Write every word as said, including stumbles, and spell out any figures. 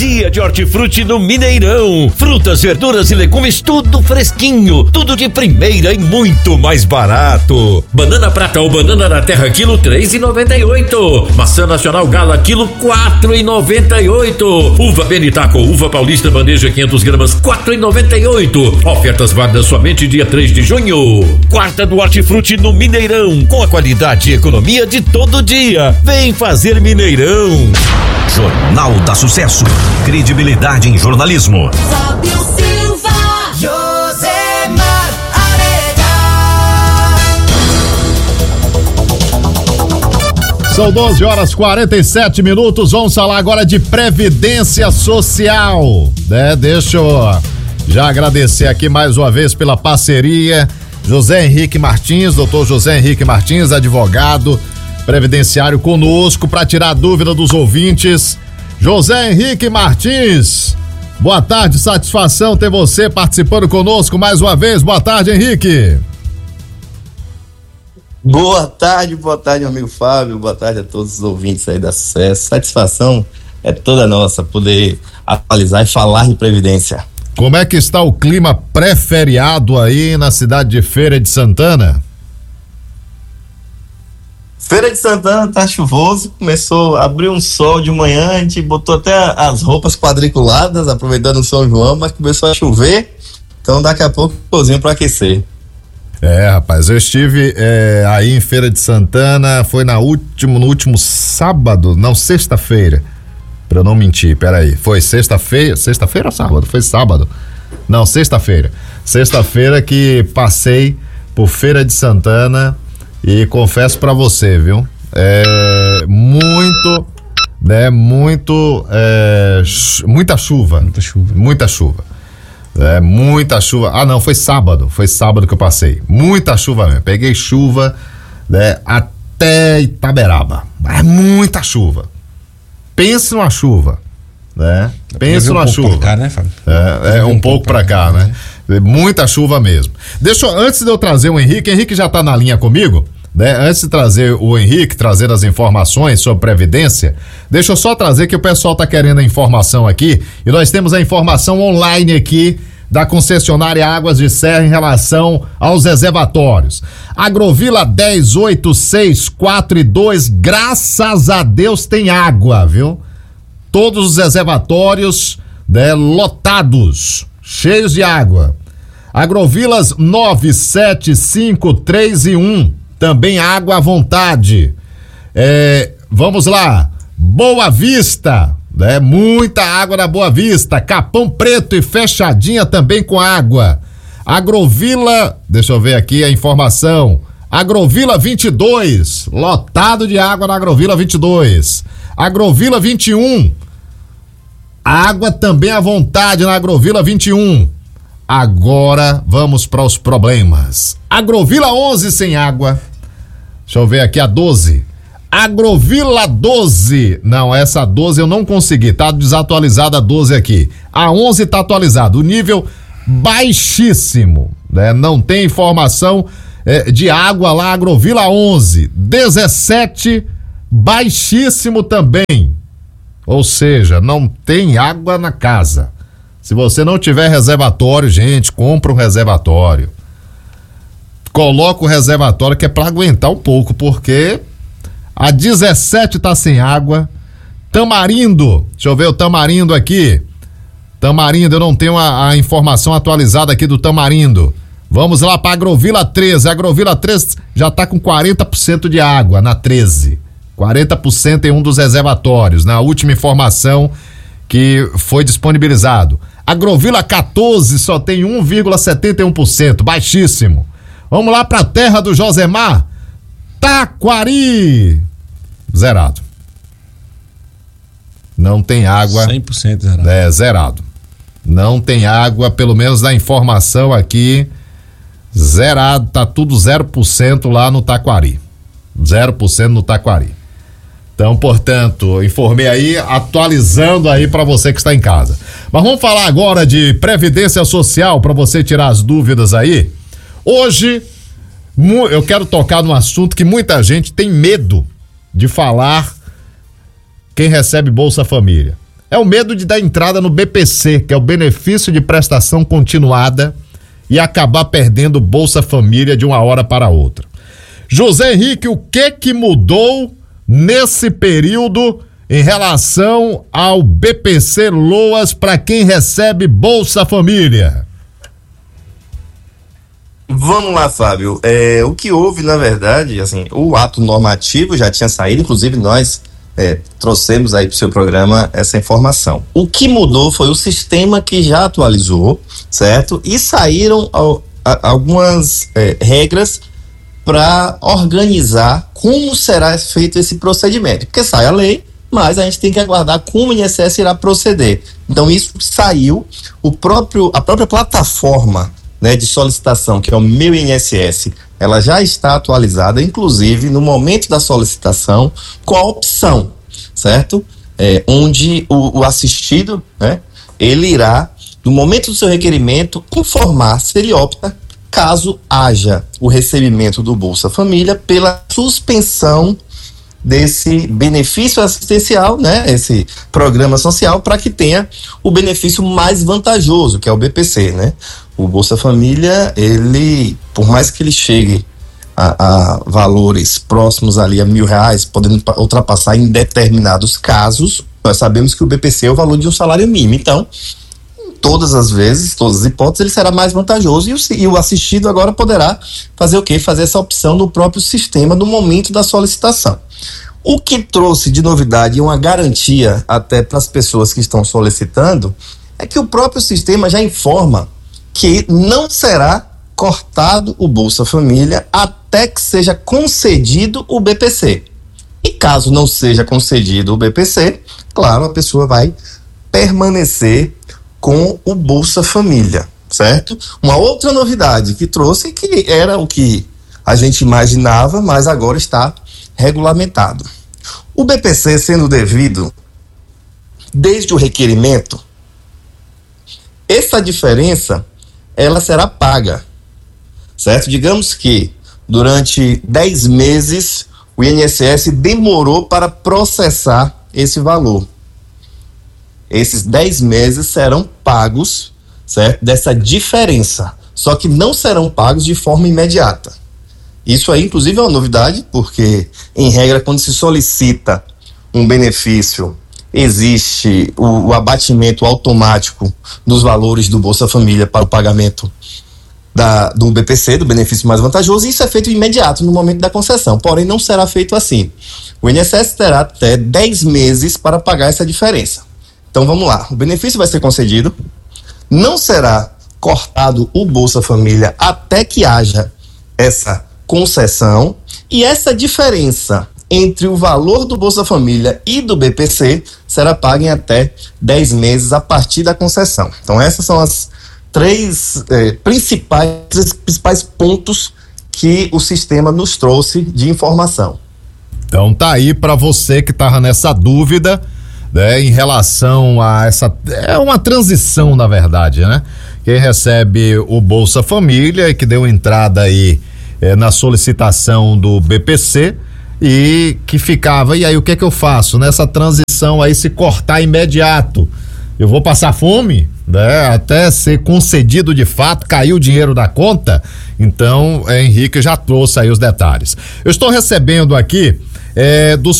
dia de hortifruti no Mineirão. Frutas, verduras e legumes, tudo fresquinho, tudo de primeira e muito mais barato. Banana prata ou banana da terra, quilo três e noventa e oito. Maçã nacional Gala, quilo quatro e noventa e oito. Uva Benitaco, uva paulista bandeja quinhentas gramas, quatro e noventa e oito. Ofertas válidas somente dia três de junho. Quarta do hortifruti no Mineirão, com a qualidade e economia de todo dia. Vem fazer Mineirão. Jornal da Sucesso, credibilidade em jornalismo. Fábio Silva, Josemar Areia. São doze horas e quarenta e sete minutos. Vamos falar agora de Previdência Social, né? Deixa eu já agradecer aqui mais uma vez pela parceria. José Henrique Martins, doutor José Henrique Martins, advogado previdenciário conosco para tirar a dúvida dos ouvintes. José Henrique Martins, boa tarde, satisfação ter você participando conosco mais uma vez. Boa tarde, Henrique. Boa tarde, boa tarde, meu amigo Fábio, boa tarde a todos os ouvintes aí da Sucesso. Satisfação é toda nossa poder atualizar e falar de Previdência. Como é que está o clima pré-feriado aí na cidade de Feira de Santana? Feira de Santana tá chuvoso, começou a abrir um sol de manhã, a gente botou até as roupas quadriculadas, aproveitando o São João, mas começou a chover, então daqui a pouco cozinho para aquecer. É, rapaz, eu estive é, aí em Feira de Santana, foi na último, no último sábado, não, sexta-feira, pra eu não mentir, peraí, foi sexta-feira, sexta-feira ou sábado? Foi sábado, não, sexta-feira, sexta-feira que passei por Feira de Santana. E confesso pra você, viu? É muito, né? Muito, é, ch- muita chuva. Muita chuva. Muita chuva. É, muita chuva. Ah, não, foi sábado. Foi sábado que eu passei. Muita chuva mesmo. Peguei chuva, né? Até Itaberaba. É muita chuva. Pense numa chuva, né? Pense numa um chuva. Pra cá, né, Fábio? É, é um, um pouco pra cá, né? né? Muita chuva mesmo. Deixa eu, antes de eu trazer o Henrique, Henrique já tá na linha comigo, né? Antes de trazer o Henrique, trazer as informações sobre Previdência, deixa eu só trazer que o pessoal tá querendo a informação aqui, e nós temos a informação online aqui da concessionária Águas de Serra em relação aos reservatórios. Agrovila dez, oito, seis, quatro e dois, graças a Deus tem água, viu? Todos os reservatórios, né, lotados, cheios de água. Agrovilas nove, sete, cinco, três e um, também água à vontade. É, vamos lá, Boa Vista, né? Muita água na Boa Vista. Capão Preto e Fechadinha também com água. Agrovila, deixa eu ver aqui a informação. Agrovila vinte e dois, lotado de água na Agrovila vinte e dois. Agrovila vinte e um, água também à vontade na Agrovila vinte e um. Agora vamos para os problemas. Agrovila onze sem água. Deixa eu ver aqui a doze. Agrovila doze. Não, essa doze eu não consegui. Tá desatualizada a doze aqui. A onze tá atualizada. O nível baixíssimo, né? Não tem informação é, de água lá. Agrovila onze. dezessete, baixíssimo também. Ou seja, não tem água na casa. Se você não tiver reservatório, gente, compra um reservatório. Coloca o reservatório que é para aguentar um pouco, porque a dezessete tá sem água. Tamarindo, deixa eu ver o Tamarindo aqui. Tamarindo, eu não tenho a, a informação atualizada aqui do Tamarindo. Vamos lá para Agrovila treze. Agrovila treze já tá com quarenta por cento de água na treze. quarenta por cento em um dos reservatórios, na última informação que foi disponibilizado. Agrovila quatorze só tem um vírgula setenta e um por cento, baixíssimo. Vamos lá para a terra do Josemar, Taquari, zerado. Não tem água. cem por cento zerado. É, zerado. Não tem água, pelo menos na informação aqui, zerado, tá tudo zero por cento lá no Taquari. zero por cento no Taquari. Então, portanto, informei aí, atualizando aí para você que está em casa. Mas vamos falar agora de Previdência Social, para você tirar as dúvidas aí. Hoje, eu quero tocar num assunto que muita gente tem medo de falar, quem recebe Bolsa Família. É o medo de dar entrada no B P C, que é o benefício de prestação continuada, e acabar perdendo Bolsa Família de uma hora para outra. José Henrique, o que que mudou nesse período em relação ao B P C Loas para quem recebe Bolsa Família? Vamos lá, Fábio. É, o que houve, na verdade, assim, o ato normativo já tinha saído, inclusive nós é, trouxemos aí para o seu programa essa informação. O que mudou foi o sistema que já atualizou, certo? E saíram ao, a, algumas é, regras para organizar como será feito esse procedimento. Porque sai a lei, mas a gente tem que aguardar como o I N S S irá proceder. Então isso saiu, o próprio, a própria plataforma, né, de solicitação, que é o Meu I N S S, ela já está atualizada, inclusive no momento da solicitação, com a opção, certo? É, onde o, o assistido, né, ele irá, no momento do seu requerimento, informar se ele opta, caso haja o recebimento do Bolsa Família, pela suspensão desse benefício assistencial, né, esse programa social, para que tenha o benefício mais vantajoso, que é o B P C, né? O Bolsa Família, ele, por mais que ele chegue a, a valores próximos ali a mil reais, podendo ultrapassar em determinados casos, nós sabemos que o B P C é o valor de um salário mínimo. Então, todas as vezes, todas as hipóteses, ele será mais vantajoso, e o, e o assistido agora poderá fazer o quê? Fazer essa opção no próprio sistema no momento da solicitação. O que trouxe de novidade e uma garantia até para as pessoas que estão solicitando é que o próprio sistema já informa que não será cortado o Bolsa Família até que seja concedido o B P C. E caso não seja concedido o B P C, claro, a pessoa vai permanecer com o Bolsa Família, certo? Uma outra novidade que trouxe, que era o que a gente imaginava, mas agora está regulamentado. O B P C sendo devido desde o requerimento, essa diferença ela será paga, certo? Digamos que durante dez meses o I N S S demorou para processar esse valor. Esses dez meses serão pagos, certo? Dessa diferença, só que não serão pagos de forma imediata. Isso aí, inclusive, é uma novidade, porque, em regra, quando se solicita um benefício, existe o, o abatimento automático dos valores do Bolsa Família para o pagamento da, do B P C, do benefício mais vantajoso, e isso é feito imediato no momento da concessão, porém não será feito assim. O I N S S terá até dez meses para pagar essa diferença. Então vamos lá, o benefício vai ser concedido, não será cortado o Bolsa Família até que haja essa concessão, e essa diferença entre o valor do Bolsa Família e do B P C será paga em até dez meses a partir da concessão. Então essas são as três eh, principais, principais pontos que o sistema nos trouxe de informação. Então tá aí para você que tava nessa dúvida, né, em relação a essa, é uma transição na verdade, né? Quem recebe o Bolsa Família e que deu entrada aí é, na solicitação do B P C e que ficava, e aí o que é que eu faço nessa transição aí, se cortar imediato? Eu vou passar fome, né? Até ser concedido de fato, caiu o dinheiro da conta? Então, é, Henrique já trouxe aí os detalhes. Eu estou recebendo aqui é, do